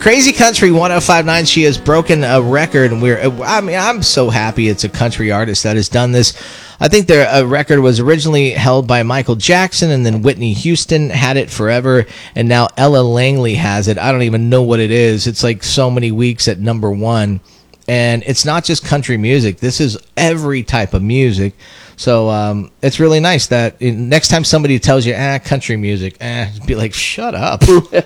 Crazy Country 1059. She has broken a record, and I'm so happy it's a country artist that has done this. I think their record was originally held by Michael Jackson, and then Whitney Houston had it forever, and now Ella Langley has it. I don't even know what it is. It's like so many weeks at number one, and it's not just country music. This is every type of music. So it's really nice that next time somebody tells you, country music, be like, shut up. look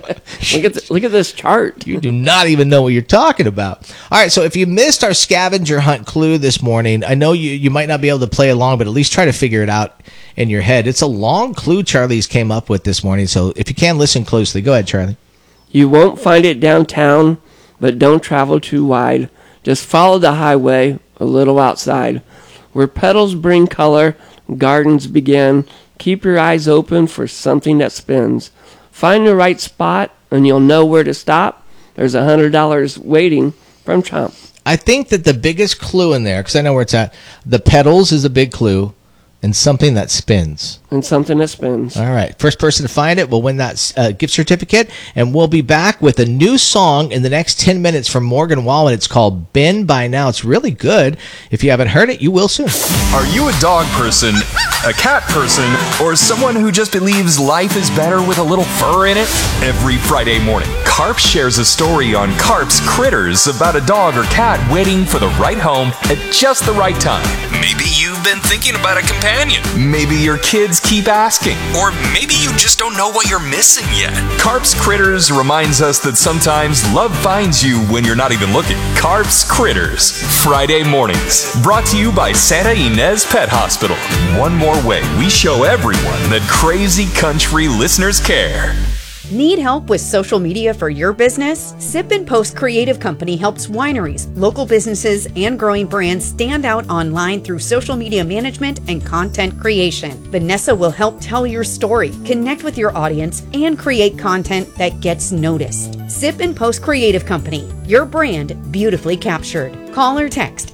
at this chart. You do not even know what you're talking about. All right, so if you missed our scavenger hunt clue this morning, I know you might not be able to play along, but at least try to figure it out in your head. It's a long clue Charlie's came up with this morning, so if you can, listen closely. Go ahead, Charlie. You won't find it downtown, but don't travel too wide. Just follow the highway a little outside. Where petals bring color, gardens begin. Keep your eyes open for something that spins. Find the right spot, and you'll know where to stop. There's $100 waiting from Chomp. I think that the biggest clue in there, because I know where it's at, the petals is a big clue, and something that spins. And something that spins. All right. First person to find it will win that gift certificate. And we'll be back with a new song in the next 10 minutes from Morgan Wallen. It's called Been By Now. It's really good. If you haven't heard it, you will soon. Are you a dog person, a cat person, or someone who just believes life is better with a little fur in it? Every Friday morning, Carp shares a story on Carp's Critters about a dog or cat waiting for the right home at just the right time. Maybe you've been thinking about a companion. Maybe your kids keep asking. Or maybe you just don't know what you're missing yet. Carp's Critters reminds us that sometimes love finds you when you're not even looking. Carp's Critters, Friday mornings. Brought to you by Santa Ynez Pet Hospital. One more way we show everyone that crazy country listeners care. Need help with social media for your business? Sip and Post Creative Company helps wineries, local businesses, and growing brands stand out online through social media management and content creation. Vanessa will help tell your story, connect with your audience, and create content that gets noticed. Sip and Post Creative Company, your brand beautifully captured. Call or text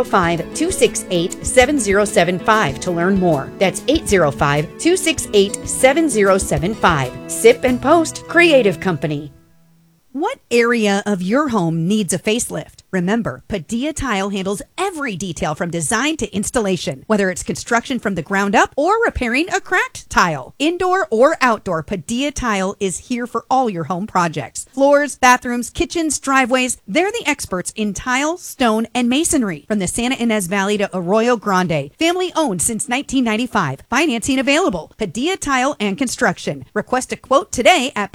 805-268-7075 to learn more. That's 805-268-7075. Sip and Post Creative Company. What area of your home needs a facelift? Remember, Padilla Tile handles every detail from design to installation, whether it's construction from the ground up or repairing a cracked tile. Indoor or outdoor, Padilla Tile is here for all your home projects. Floors, bathrooms, kitchens, driveways, they're the experts in tile, stone, and masonry. From the Santa Ynez Valley to Arroyo Grande, family owned since 1995. Financing available. Padilla Tile and Construction. Request a quote today at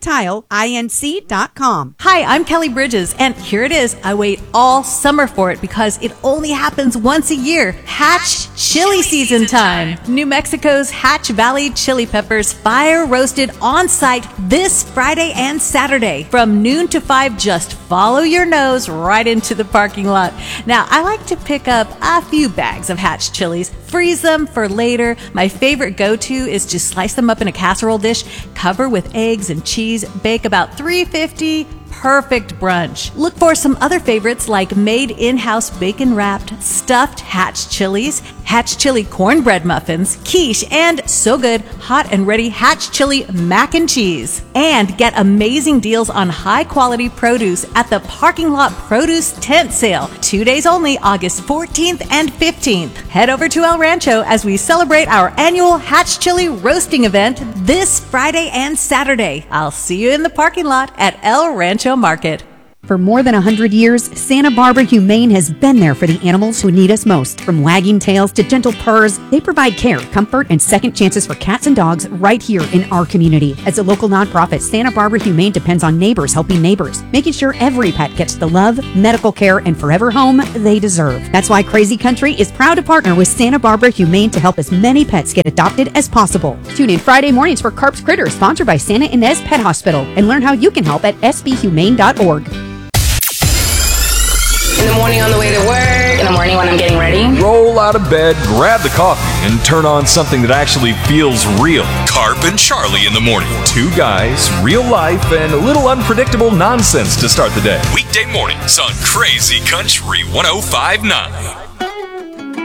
PadillaTileInc.com. Hi, I'm Kelly Bridges, and here it is. I wait all summer for it because it only happens once a year. Hatch Chili season time. New Mexico's Hatch Valley chili peppers fire roasted on site this Friday and Saturday from noon to 5. Just follow your nose right into the parking lot. Now, I like to pick up a few bags of Hatch chilies, freeze them for later. My favorite go-to is just slice them up in a casserole dish, cover with eggs and cheese, bake about 350. Perfect brunch. Look for some other favorites like made in-house bacon wrapped stuffed Hatch chilies, Hatch chili cornbread muffins, quiche, and so good hot and ready Hatch chili mac and cheese. And get amazing deals on high quality produce at the Parking Lot Produce Tent Sale. 2 days only, August 14th and 15th. Head over to El Rancho as we celebrate our annual Hatch chili roasting event this Friday and Saturday. I'll see you in the parking lot at El Rancho Market. For more than 100 years, Santa Barbara Humane has been there for the animals who need us most. From wagging tails to gentle purrs, they provide care, comfort, and second chances for cats and dogs right here in our community. As a local nonprofit, Santa Barbara Humane depends on neighbors helping neighbors, making sure every pet gets the love, medical care, and forever home they deserve. That's why Crazy Country is proud to partner with Santa Barbara Humane to help as many pets get adopted as possible. Tune in Friday mornings for Carp's Critters, sponsored by Santa Ynez Pet Hospital, and learn how you can help at sbhumane.org. In the morning on the way to work, in the morning when I'm getting ready. Roll out of bed, grab the coffee, and turn on something that actually feels real. Carp and Charlie in the morning. Two guys, real life, and a little unpredictable nonsense to start the day. Weekday mornings on Crazy Country 1059.